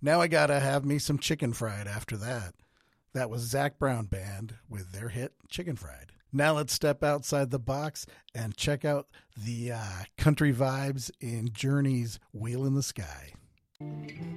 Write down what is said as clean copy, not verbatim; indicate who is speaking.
Speaker 1: Now I gotta have me some chicken fried after that. That was Zac Brown Band with their hit Chicken Fried. Now let's step outside the box and check out the country vibes in Journey's Wheel in the Sky.